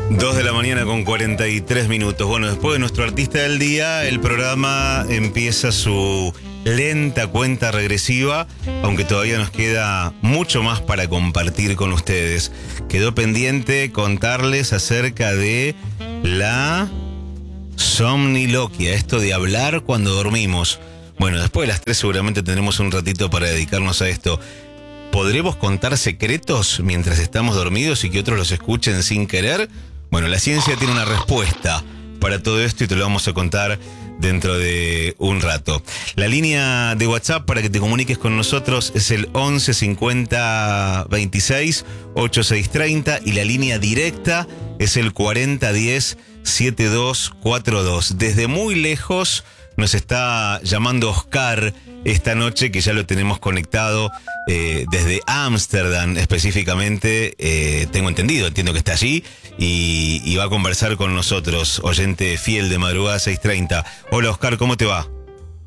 2 de la mañana con 43 minutos. Bueno, después de nuestro artista del día, el programa empieza su lenta cuenta regresiva, aunque todavía nos queda mucho más para compartir con ustedes. Quedó pendiente contarles acerca de la somniloquia, esto de hablar cuando dormimos. Bueno, después de las 3 seguramente tendremos un ratito para dedicarnos a esto. ¿Podremos contar secretos mientras estamos dormidos y que otros los escuchen sin querer? Bueno, la ciencia tiene una respuesta para todo esto y te lo vamos a contar dentro de un rato. La línea de WhatsApp para que te comuniques con nosotros es el 11 50 26 8630 y la línea directa es el 40 10 7242. Desde muy lejos nos está llamando Oscar esta noche, que ya lo tenemos conectado desde Ámsterdam específicamente, entiendo que está allí y va a conversar con nosotros, oyente fiel de Madrugada 630. Hola Oscar, ¿cómo te va?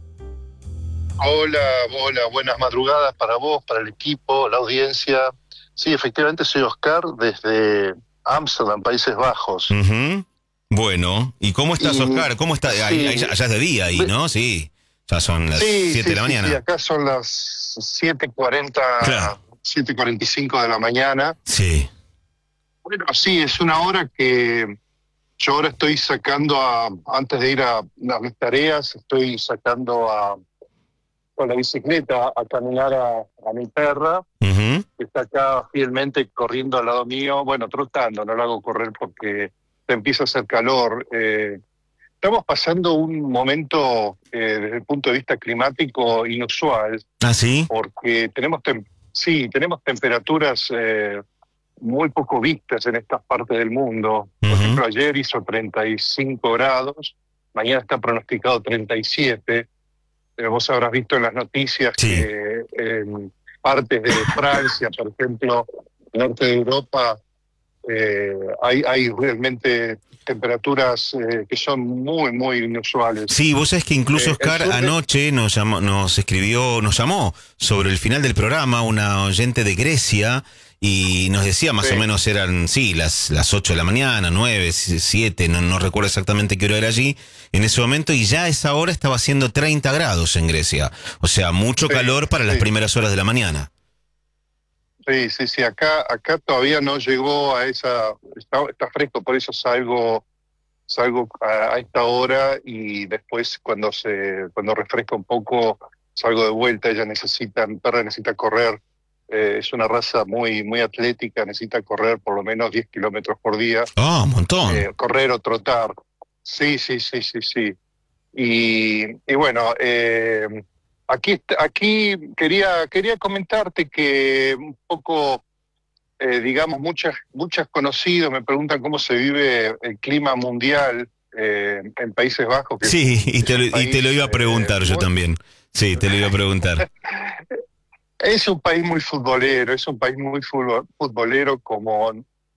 Hola, buenas madrugadas para vos, para el equipo, la audiencia. Sí, efectivamente soy Oscar desde Ámsterdam, Países Bajos. Uh-huh. Bueno, ¿y cómo estás, Oscar? ¿Cómo está? Sí, allá es de día ahí, ¿no? Sí, ya son las 7 de la mañana. Sí, acá son las 7:40, claro. 7:45 de la mañana. Sí. Bueno, sí, es una hora que yo ahora estoy sacando antes de ir a mis tareas, estoy sacando con la bicicleta a caminar a mi perra, uh-huh, que está acá fielmente corriendo al lado mío, bueno, trotando, no la hago correr porque empieza a hacer calor. Estamos pasando un momento desde el punto de vista climático inusual. ¿Ah, sí? Porque tenemos temperaturas muy poco vistas en estas partes del mundo. Por ejemplo, ayer hizo 35 grados, mañana está pronosticado 37. Vos habrás visto en las noticias que en partes de Francia, por ejemplo, norte de Europa, hay realmente temperaturas que son muy, muy inusuales. Sí, vos sabés que incluso Oscar anoche nos llamó sobre el final del programa una oyente de Grecia y nos decía más o menos eran, las 8 de la mañana, 9, 7, no recuerdo exactamente qué hora era allí en ese momento, y ya a esa hora estaba haciendo 30 grados en Grecia. O sea, mucho calor para las primeras horas de la mañana. Sí, acá todavía no llegó a esa, está fresco, por eso salgo a esta hora y después cuando refresca un poco salgo de vuelta. Mi perra necesita correr, es una raza muy, muy atlética, necesita correr por lo menos 10 kilómetros por día. ¡Ah, un montón! Correr o trotar. Sí. Y bueno, Aquí quería comentarte que un poco, digamos, muchas conocidos me preguntan cómo se vive el clima mundial en Países Bajos. Sí, y te lo iba a preguntar yo también. Sí, te lo iba a preguntar. Es un país muy futbolero, como...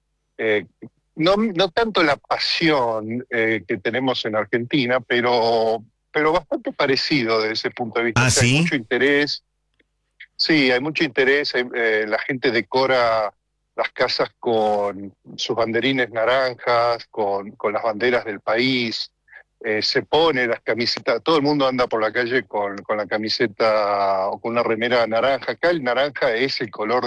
no tanto la pasión que tenemos en Argentina, pero bastante parecido desde ese punto de vista. ¿Ah, sí? Hay mucho interés. Sí, hay mucho interés. La gente decora las casas con sus banderines naranjas, con las banderas del país. Se pone las camisetas. Todo el mundo anda por la calle con la camiseta o con una remera naranja. Acá el naranja es el color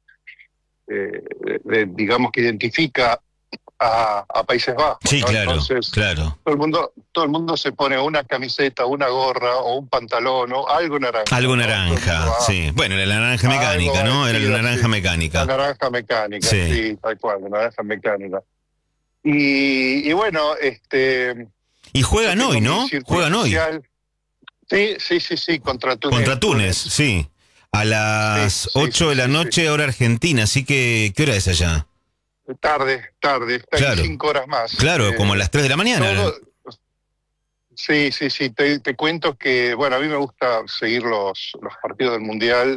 digamos, que identifica a Países Bajos. Sí, ¿no? claro, Entonces, claro. Todo el mundo se pone una camiseta, una gorra o un pantalón o algo naranja. Algo naranja, sí. Bueno, era la naranja mecánica, ¿no? Era la naranja mecánica. La naranja mecánica, sí, tal cual, la naranja mecánica. Y bueno, Y juegan hoy, ¿no? Juegan hoy. Sí, contra Túnez. Contra Túnez, sí. A las 8 de la noche, hora argentina, así que, ¿qué hora es allá? Tarde, está claro. 5 horas más. Claro, como a las 3 de la mañana. Sí, te cuento que, bueno, a mí me gusta seguir los partidos del Mundial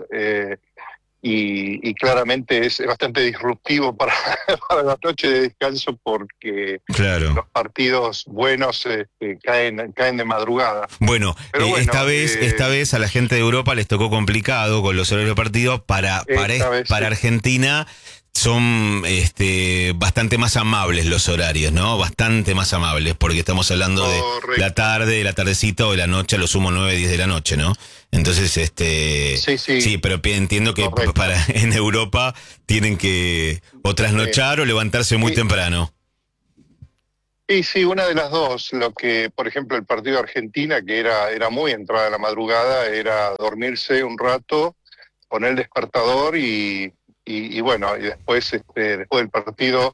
y claramente es bastante disruptivo para la noche de descanso porque los partidos buenos caen de madrugada. Bueno, esta vez a la gente de Europa les tocó complicado con los horarios de partido. Para Argentina son bastante más amables los horarios, ¿no? Bastante más amables, porque estamos hablando de la Correcto. tarde, de la tardecita o de la noche, a lo sumo 9, 10 de la noche, ¿no? Entonces, Sí, sí, sí, pero entiendo que correcto. en Europa tienen que o Sí. trasnochar o levantarse muy Y, temprano. y sí, una de las dos. Lo que, por ejemplo, el partido de Argentina, que era muy entrada de la madrugada, era dormirse un rato, poner el despertador y bueno, y después, después del partido,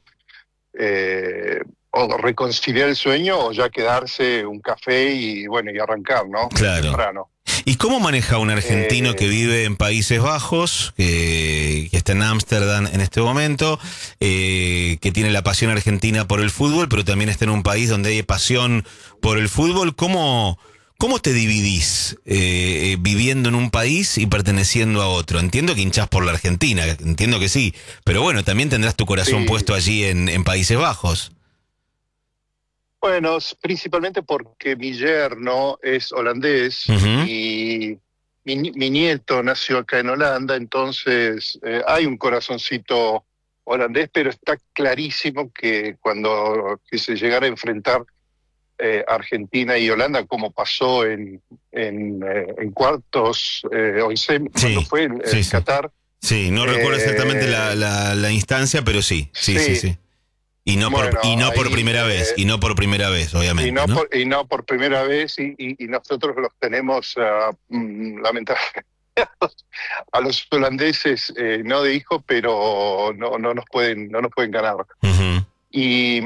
o reconciliar el sueño o ya quedarse un café y bueno, y arrancar, ¿no? Claro. Temprano. ¿Y cómo maneja un argentino que Eh, vive en Países Bajos, que está en Ámsterdam en este momento, que tiene la pasión argentina por el fútbol, pero también está en un país donde hay pasión por el fútbol? ¿Cómo te dividís viviendo en un país y perteneciendo a otro? Entiendo que hinchás por la Argentina, entiendo que sí, pero bueno, también tendrás tu corazón sí, puesto allí en Países Bajos. bueno, principalmente porque mi yerno es holandés Ujú. y mi nieto nació acá en Holanda, entonces hay un corazoncito holandés, pero está clarísimo que cuando que se llegara a enfrentar Argentina y Holanda, como pasó en cuartos o cuando Sí, fue sí, en sí. Qatar, Sí, no recuerdo exactamente eh, la instancia, pero sí, sí, sí, sí, sí. Y bueno, no por ahí primera vez, y no por primera vez, obviamente, ¿no? y no por primera vez y nosotros los tenemos lamentablemente a los holandeses no de hijo, pero no nos pueden ganar. Ujú. Y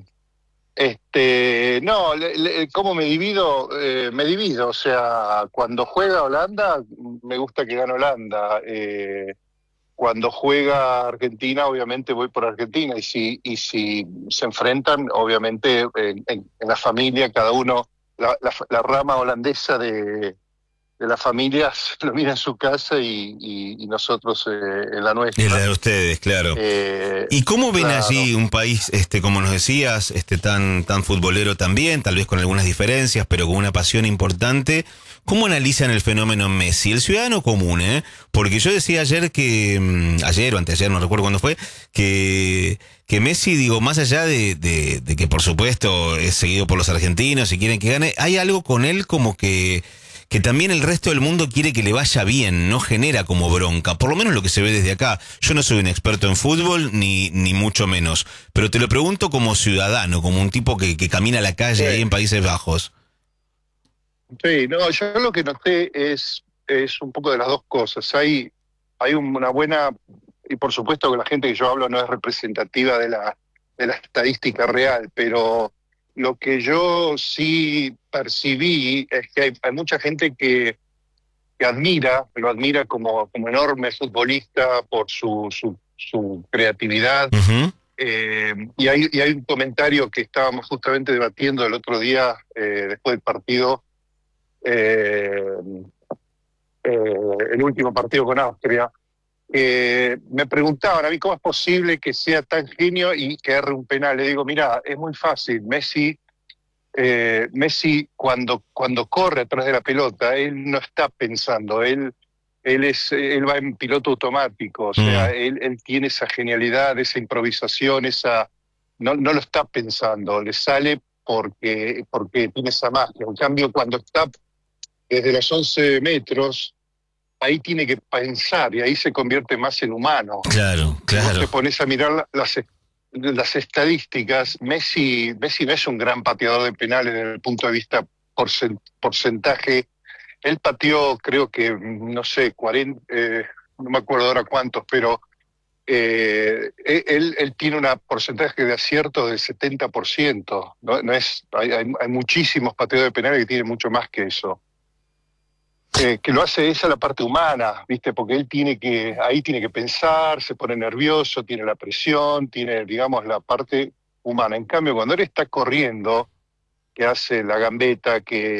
no, ¿cómo me divido? Me divido, o sea, cuando juega Holanda, me gusta que gane Holanda. Cuando juega Argentina, obviamente voy por Argentina. Y si se enfrentan, obviamente en la familia, cada uno, la rama holandesa de las familias lo mira en su casa y nosotros en la Es la nuestra. de ustedes, claro. ¿Y cómo ven allí Claro. un país, como nos decías, tan futbolero también, tal vez con algunas diferencias, pero con una pasión importante? ¿Cómo analizan el fenómeno Messi, el ciudadano común, eh? Porque yo decía ayer ayer o anteayer, no recuerdo cuándo fue, que Messi, digo, más allá de que por supuesto es seguido por los argentinos y quieren que gane, hay algo con él como que también el resto del mundo quiere que le vaya bien, no genera como bronca, por lo menos lo que se ve desde acá. Yo no soy un experto en fútbol, ni mucho menos, pero te lo pregunto como ciudadano, como un tipo que camina a la calle ahí en Países Bajos. Sí, no, yo lo que noté es un poco de las dos cosas. Hay una buena, y por supuesto que la gente que yo hablo no es representativa de la estadística real, pero lo que yo sí percibí es que hay mucha gente que lo admira como enorme futbolista por su creatividad. Ujú. Y hay un comentario que estábamos justamente debatiendo el otro día después del partido eh, el último partido con Austria, me preguntaban a mí cómo es posible que sea tan genio y que erre un penal. Le digo, mira, es muy fácil. Messi cuando corre atrás de la pelota, él no está pensando, él va en piloto automático, o sea, Mm. él tiene esa genialidad, esa improvisación, no lo está pensando, le sale porque tiene esa magia. En cambio, cuando está desde los 11 metros, ahí tiene que pensar y ahí se convierte más en humano. Claro, Si vos claro. te pones a mirar las estadísticas, Messi no es un gran pateador de penales desde el punto de vista porcentaje. Él pateó, creo que, no sé, 40, no me acuerdo ahora cuántos, pero él tiene un porcentaje de acierto del 70%. No es, hay muchísimos pateadores de penales que tienen mucho más que eso. Que lo hace esa la parte humana, ¿viste? Porque ahí tiene que pensar, se pone nervioso, tiene la presión, tiene, digamos, la parte humana. En cambio, cuando él está corriendo, que hace la gambeta,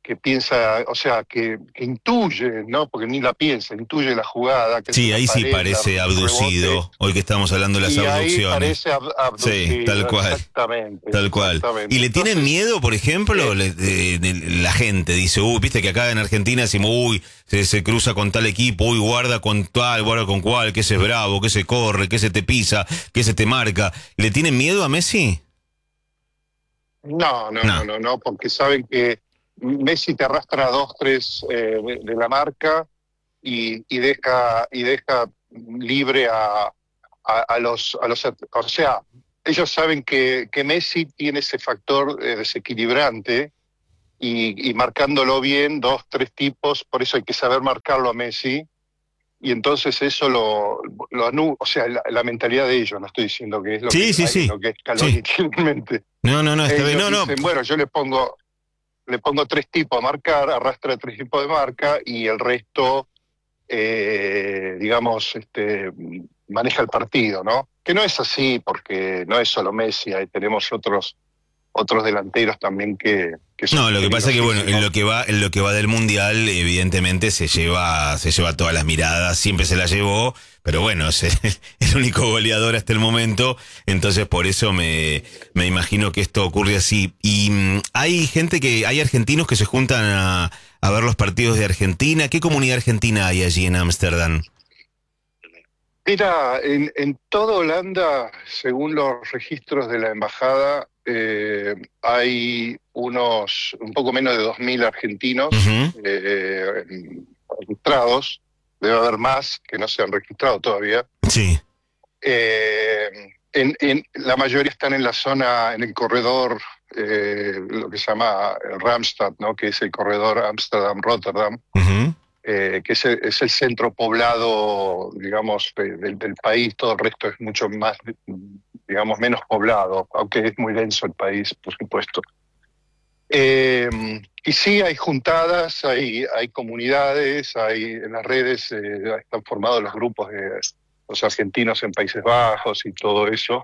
que piensa, o sea, que intuye, ¿no? Porque ni la piensa, intuye la jugada. Que Sí, es ahí una sí pared, parece el abducido, rebote, hoy que estamos hablando de las y ahí abducciones. parece Sí, tal abducido, cual. exactamente, Tal cual. ¿Y exactamente. le tienen Entonces, miedo, por ejemplo? eh, La gente dice, viste que acá en Argentina decimos, se cruza con tal equipo, guarda con tal, guarda con cual, que ese es bravo, que se corre, que se te pisa, que se te marca. ¿Le tienen miedo a Messi? no, no, No. no, no, no, porque saben que Messi te arrastra a dos, tres de la marca y deja libre a los, o sea, ellos saben que Messi tiene ese factor desequilibrante y marcándolo bien, dos, tres tipos, por eso hay que saber marcarlo a Messi. Y entonces eso o sea, la mentalidad de ellos, no estoy diciendo que es lo Sí, que sí, sí. lo que es Sí. Scaloni realmente. No, no, no, está bien. Ellos No, no. dicen, bueno, yo le pongo tres tipos a marcar, arrastra tres tipos de marca y el resto, digamos, maneja el partido, ¿no? Que no es así, porque no es solo Messi, ahí tenemos otros delanteros también que son No, lo que pasa es que bueno, peligrosísimos. en lo que va del mundial, evidentemente se lleva todas las miradas, siempre se las llevó, pero bueno, es el único goleador hasta el momento, entonces por eso me imagino que esto ocurre así. Y hay argentinos que se juntan a ver los partidos de Argentina. ¿Qué comunidad argentina hay allí en Ámsterdam? Mira, en toda Holanda, según los registros de la embajada, hay un poco menos de 2.000 argentinos Ujú. registrados. Debe haber más que no se han registrado todavía. Sí. La mayoría están en la zona, en el corredor, lo que se llama Randstad, ¿no? Que es el corredor Ámsterdam-Rotterdam, Ujú. que es el centro poblado, digamos, del país. Todo el resto es mucho más, digamos, menos poblado, aunque es muy denso el país, por supuesto. Eh, y sí, hay juntadas, hay comunidades, en las redes están formados los grupos de los argentinos en Países Bajos y todo eso.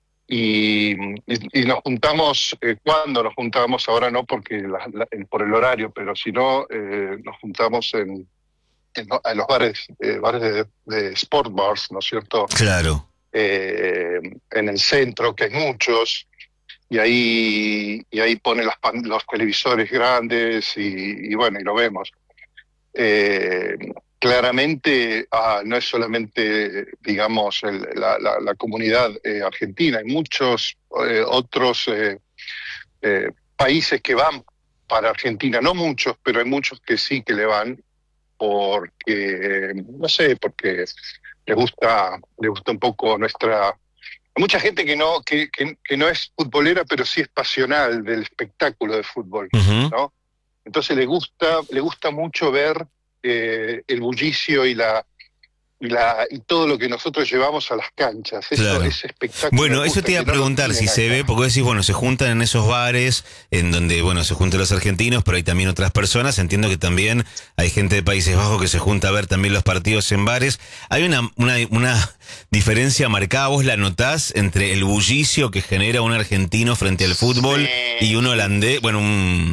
Y nos juntamos, cuando nos juntamos, ahora no porque por el horario, pero si no, nos juntamos a los bares de sport bars, ¿no es cierto? Claro. En el centro, que hay muchos, y ahí ponen los televisores grandes y bueno, y lo vemos. Eh, Claramente no es solamente, digamos, la comunidad argentina, hay muchos otros países que van para Argentina, no muchos, pero hay muchos que sí que le van porque, no sé, porque les gusta un poco nuestra. Hay mucha gente que no es futbolera, pero sí es pasional del espectáculo de fútbol, Ujú. ¿no? Entonces le gusta mucho ver el bullicio y todo lo que nosotros llevamos a las canchas. Claro. Ese espectáculo les Bueno, eso te gusta, iba a que no lo preguntar si tienen se ve, acá. porque decís, bueno, se juntan en esos bares en donde, bueno, se juntan los argentinos, pero hay también otras personas. Entiendo que también hay gente de Países Bajos que se junta a ver también los partidos en bares. Hay una diferencia marcada, vos la notás, entre el bullicio que genera un argentino frente al fútbol y Sí, un sí, holandés, bueno,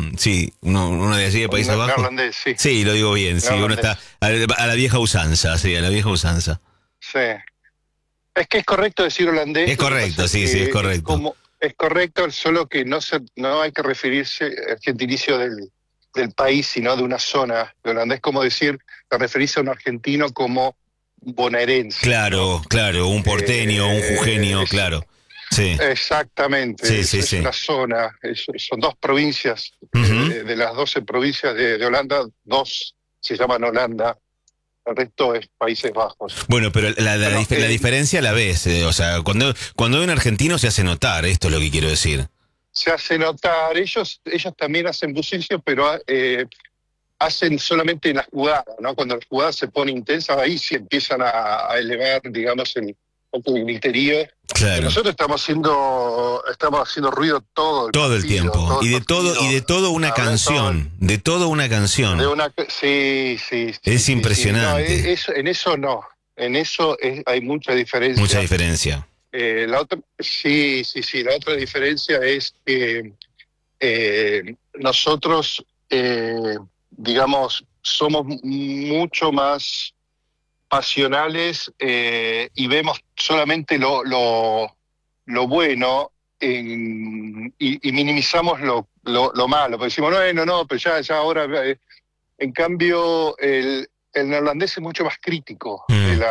uno de allí de un Países Bajos. neerlandés, sí, Sí, lo digo bien, sí, uno está neerlandés, a la vieja usanza, sí, a la vieja usanza. sí. Es que es correcto decir holandés, Es lo que pasa correcto, es sí, sí, es que correcto. es correcto, solo que no hay que referirse al gentilicio del país, sino de una zona. El holandés, como decir, te referís a un argentino como bonaerense, ¿no? Claro, claro, un porteño, un jujeño, Es claro. Sí, exactamente, sí, es, sí, es sí. una zona, son dos provincias, Ujú. de las 12 provincias de Holanda, dos se llaman Holanda, el resto es Países Bajos. Bueno, pero Bueno, la diferencia la ves, o sea, cuando hay un argentino se hace notar, esto es lo que quiero decir. se hace notar, ellos también hacen bullicio, pero hacen solamente en la jugada, ¿no? Cuando la jugada se pone intensa, ahí sí empiezan a elevar, digamos, el griterío. Pero Claro, nosotros estamos haciendo ruido todo el tiempo. todo el Y partido. de todo una Habla todo canción, de toda una canción. sí, sí, sí, Es sí, sí. No, impresionante. en eso no. En eso hay mucha Mucha diferencia. diferencia. La otra, sí, sí, sí. La otra diferencia es que nosotros digamos, somos mucho más pasionales y vemos solamente lo bueno y minimizamos lo malo. Porque decimos, no, pero ya ahora... en cambio, el neerlandés es mucho más crítico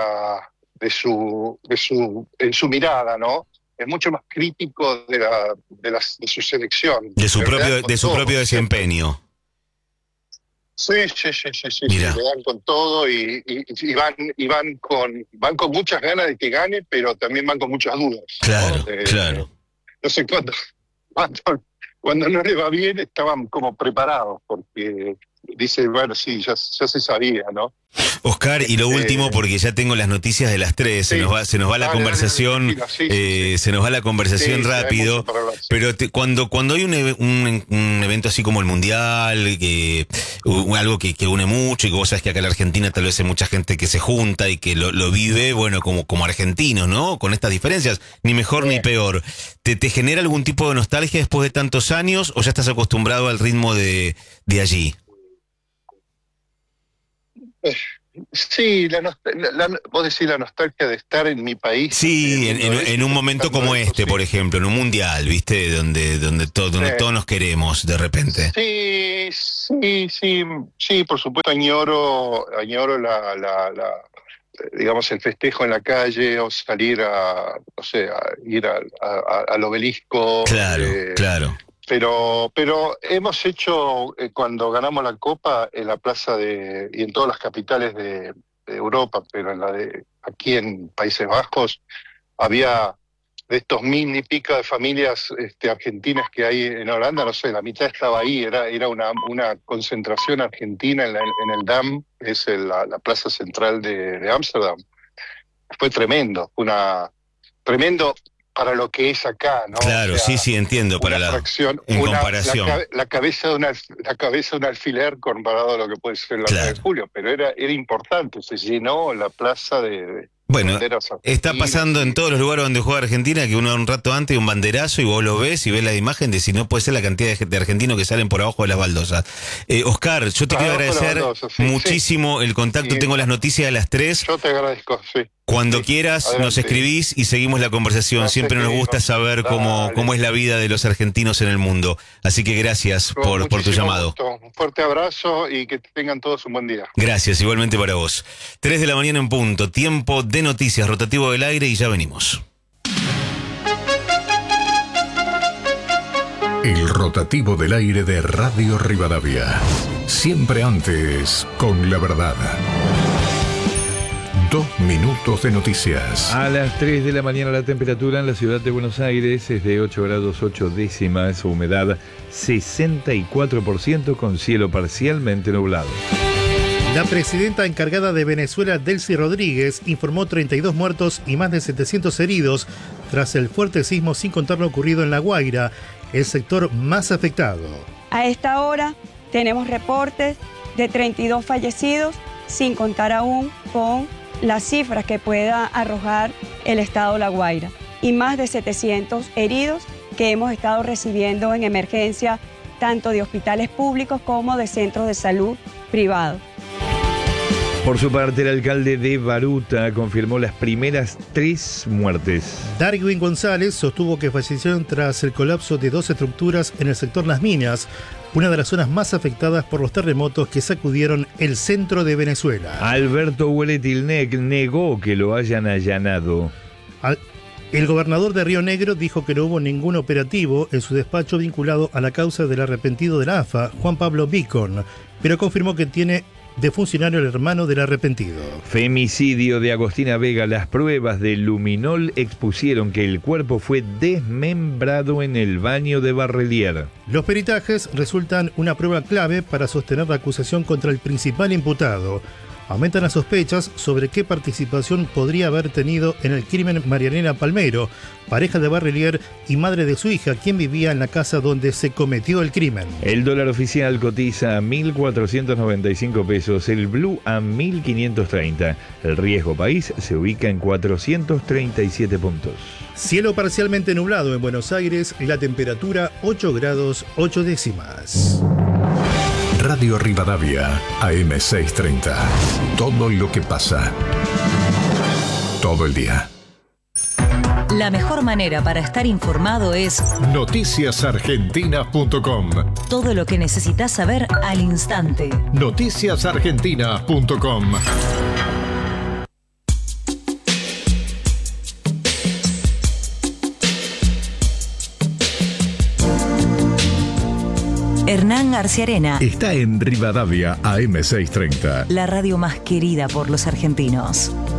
en su mirada, ¿no? Es mucho más crítico de su selección. De su propio desempeño. Sí, le dan con todo y van con muchas ganas de que gane, pero también van con muchas dudas. Claro, ¿no? claro. No sé, cuando no le va bien estaban como preparados, porque dice, bueno, sí, ya se sabía, ¿no? Oscar, y lo último, porque ya tengo las noticias de las 3, sí. se nos va la conversación, se nos va la conversación rápido, pero cuando hay un evento así como el Mundial, algo que une mucho, y que vos sabés que acá en la Argentina tal vez hay mucha gente que se junta y que lo vive, bueno, como argentinos, ¿no? Con estas diferencias, ni mejor ni peor. ¿Te genera algún tipo de nostalgia después de tantos años, o ya estás acostumbrado al ritmo de allí? Sí, vos decís la nostalgia de estar en mi país. Sí, en un momento como este, sí. Por ejemplo, en un mundial, ¿viste? Donde todos nos queremos de repente. Sí, por supuesto añoro digamos, el festejo en la calle, o salir ir al obelisco. Claro, claro. Pero hemos hecho, cuando ganamos la Copa, en la plaza y en todas las capitales de Europa, pero aquí en Países Bajos, había de estos 1.000 y pico de familias argentinas que hay en Holanda, no sé, la mitad estaba ahí, era una concentración argentina en el Dam, que es la plaza central de Ámsterdam. Fue tremendo, tremendo para lo que es acá, ¿no? Claro, o sea, sí, entiendo, para fracción, comparación. La cabeza de un alfiler comparado a lo que puede ser la claro. de Julio, pero era importante, se llenó la plaza de bueno, está pasando en todos los lugares donde juega Argentina, que uno un rato antes un banderazo y vos lo ves y ves la imagen de si no puede ser la cantidad de argentinos que salen por abajo de las baldosas. Oscar, yo te quiero agradecer muchísimo el contacto, tengo las noticias de las 3. Yo te agradezco, sí. Cuando quieras, adelante. Nos escribís y seguimos la conversación. Siempre nos gusta saber cómo es la vida de los argentinos en el mundo. Así que gracias por tu llamado. Gusto. Un fuerte abrazo y que tengan todos un buen día. Gracias, igualmente para vos. 3 de la mañana en punto. Tiempo de noticias, rotativo del aire y ya venimos. El rotativo del aire de Radio Rivadavia. Siempre antes, con la verdad. 2 minutos de noticias. A las 3 de la mañana la temperatura en la ciudad de Buenos Aires es de 8 grados 8 décimas, humedad 64% con cielo parcialmente nublado. La presidenta encargada de Venezuela, Delcy Rodríguez, informó 32 muertos y más de 700 heridos tras el fuerte sismo, sin contar lo ocurrido en La Guaira, el sector más afectado. A esta hora tenemos reportes de 32 fallecidos, sin contar aún con las cifras que pueda arrojar el estado La Guaira, y más de 700 heridos que hemos estado recibiendo en emergencia, tanto de hospitales públicos como de centros de salud privados. Por su parte, el alcalde de Baruta confirmó las primeras 3 muertes. Darwin González sostuvo que fallecieron tras el colapso de 2 estructuras en el sector Las Minas, una de las zonas más afectadas por los terremotos que sacudieron el centro de Venezuela. Alberto Hueletilnec negó que lo hayan allanado. El gobernador de Río Negro dijo que no hubo ningún operativo en su despacho vinculado a la causa del arrepentido de la AFA, Juan Pablo Bicon, pero confirmó que tiene de funcionario el hermano del arrepentido. Femicidio de Agostina Vega. Las pruebas de luminol expusieron que el cuerpo fue desmembrado en el baño de Barrelier. Los peritajes resultan una prueba clave para sostener la acusación contra el principal imputado. Aumentan las sospechas sobre qué participación podría haber tenido en el crimen Marianela Palmero, pareja de Barrelier y madre de su hija, quien vivía en la casa donde se cometió el crimen. El dólar oficial cotiza a 1.495 pesos, el blue a 1.530. El riesgo país se ubica en 437 puntos. Cielo parcialmente nublado en Buenos Aires, la temperatura 8 grados 8 décimas. Radio Rivadavia, AM630. Todo lo que pasa. Todo el día. La mejor manera para estar informado es noticiasargentinas.com. todo lo que necesitas saber al instante. noticiasargentinas.com. Hernán Garciarena, Está en Rivadavia, AM630. la radio más querida por los argentinos.